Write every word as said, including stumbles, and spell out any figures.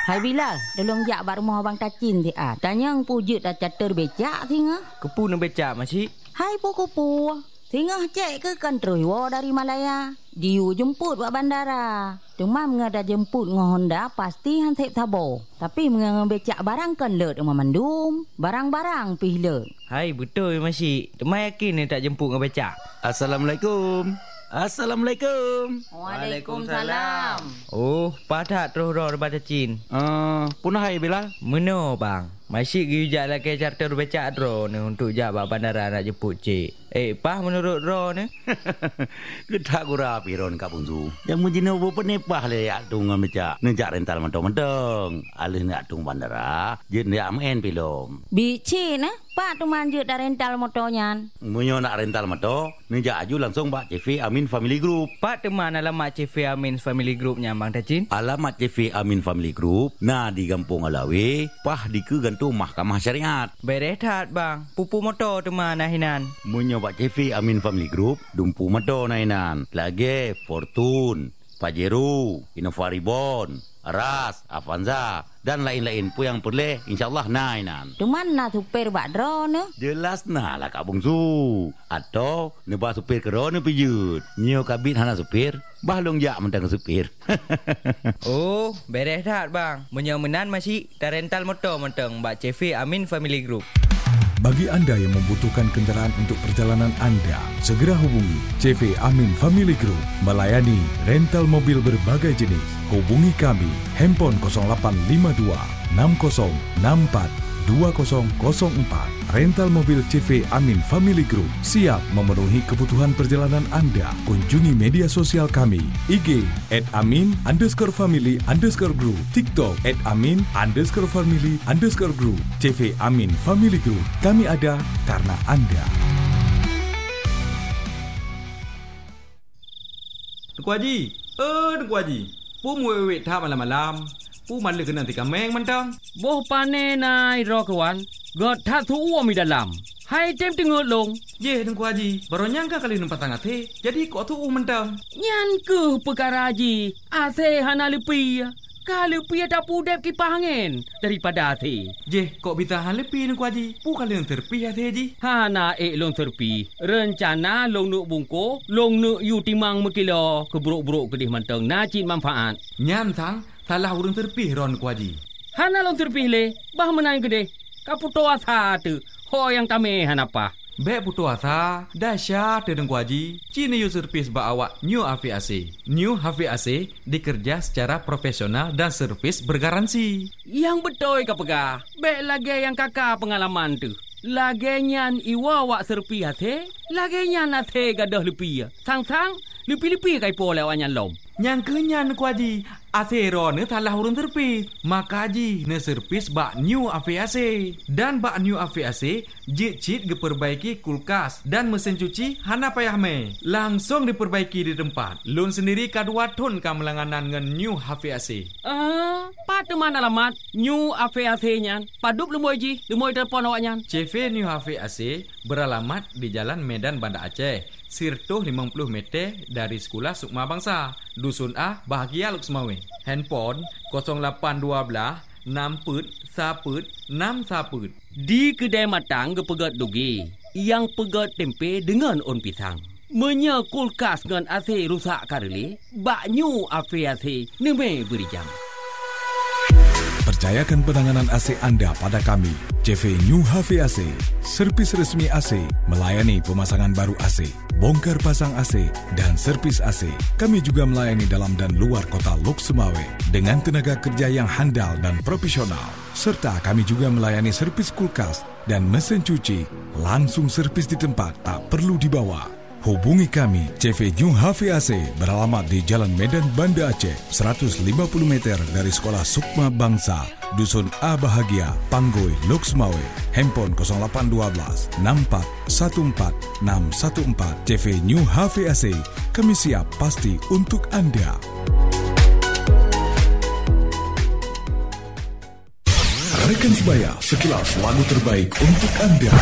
Hai Bilal, tolong jak bak rumah abang Tacin ti ah. Tanya ang pujut dah catur becak tinga. Kepu nak becak masih? Hai puku-pu. Tinga cek ke kan terus wo dari Malaya. Diu jemput buat bandara. Cuma menga dah jemput ngah Honda pasti han sep sabo. Tapi menga becak barang kan lut rumah mandum. Barang-barang pih lut. Hai betul masih. Temai yakin ni tak jemput ngah becak. Assalamualaikum. Assalamualaikum. Waalaikumsalam. Oh, padat terus roh Abang Tacin. Uh, punah hai Bilal. Meno bang. Masih gijak lagi charter becak ro ni untuk jak bak bandara nak jemput cik. Eh, pah menurut ro ni? Kedak gura piron Kak Bungsu. Yang mujina bo penepah le yak tung becak. Nejak rental mentong-mentong. Alih nak tung bandara, jen yak main pilom. Bici nah, pak tu manjut dah rental motornya. Munyo nak rental motor, nejak aju langsung bak C V Amin Family Group. Pak teman alamat C V Amin Family Groupnya Bang Tacin. Alamat C V Amin Family Group, nah di Kampung Alawi, pah di ke gantung Mahkamah Syariat. Berehat bang, pupu motor teman nahinan. Munyo bak C V Amin Family Group, dumpu motor nahinan. Lagi Fortune, Pajero, Innova Reborn, Aras, Avanza dan lain-lain pun yang boleh insyaallah nainan. Cuman na supir bak dro ne? Jelas nah lah Kak Bungsu. Atau nebah supir kerana pijut. Nyo kabit hana supir, bah long jak mentang supir. Oh, beres dah bang. Menyomenan masih dah rental motor mentang bak C V Amin Family Group. Bagi anda yang membutuhkan kenderaan untuk perjalanan anda, segera hubungi C V Amin Family Group melayani rental mobil berbagai jenis. Hubungi kami handphone kosong lapan lima dua enam kosong enam empat dua kosong kosong empat. Rental mobil C V Amin Family Group siap memenuhi kebutuhan perjalanan anda. Kunjungi media sosial kami I G at amin underscore family underscore group, TikTok at amin underscore family underscore group. C V Amin Family Group, kami ada karena anda. Tuku Haji, eh Tuku Haji, pu muwek tak malam-malam. Pu malu kena tika meng mentang. Boh pane nai ro kawan. God tak tu uam di dalam. Hai tem tengok long. Ye Tuku Haji, baru nyangka kali numpat tangan te. Jadi kok tu mentang. Nyan ke perkara Haji. Ase hana lepi. Kalau pi ada pudep kipas angin daripada ase. Je, kok bisa han lepi Tuku Haji? Pu kali yang terpi ase Haji. Hana ek long terpi. Rencana long nuk bungko, long nuk yu timang mekilo keburuk-buruk kedih mentang najib manfaat. Nyan sang salah urang terpih ron Tuku Haji. Hana long terpih le, bah menang gede. Kaputo asa tu. Ho yang kami hanapa. Bek putu asa, dahsyat Tuku Haji. Cini yu servis ba awak New H V A C. New H V A C dikerja secara profesional dan servis bergaransi. Yang betul ka pegah. Bek lagi yang kakak pengalaman tu. Lagi nyan iwa wak serpi hati. Lagi nyan hati gadah lepi. Sang-sang, lepi-lepi kai po lewat nyan lom. Yang kenyan Tuku Haji. Asero ne salah urun terpis. Maka Haji ne servis bak New H V A C. Dan bak New H V A C jit-jit diperbaiki kulkas dan mesin cuci hana payah me. Langsung diperbaiki di tempat. Lun sendiri kadua ton kamelanganan dengan New H V A C. Ah, pat mana alamat New H V A C nyan? Padup lemoy Ji, lemoy telefon awak nyan. C V New H V A C beralamat di Jalan Medan Banda Aceh. Sirtuh lima puluh meter dari Sekolah Sukma Bangsa, Dusun A, Bahagia Luksmawe. Handphone kosong lapan dua enam put saput enam saput. Di kedai matang gepegat dugi, yang pegat tempe dengan on pisang. Menya kulkas dengan A C rusak kareli, bak New H V A C neme beri jam. Percayakan penanganan A C anda pada kami. C V New H V A C, servis resmi A C, melayani pemasangan baru A C, bongkar pasang A C dan servis A C. Kami juga melayani dalam dan luar kota Lok Sumawe dengan tenaga kerja yang handal dan profesional. Serta kami juga melayani servis kulkas dan mesin cuci. Langsung servis di tempat, tak perlu dibawa. Hubungi kami, C V New H V A C beralamat di Jalan Medan Banda Aceh, seratus lima puluh meter dari Sekolah Sukma Bangsa, Dusun A Bahagia, Panggoi, Lok Sumawe. Handphone kosong lapan dua enam empat satu empat enam satu empat. C V New H V A C, kami siap pasti untuk anda. Rekan sebaya, sekilas lagu terbaik untuk anda.